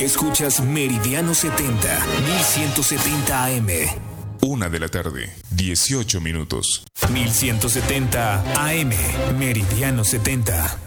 Escuchas Meridiano 70, 1170 AM. 1 de la tarde, 18 minutos. 1170 AM, Meridiano 70.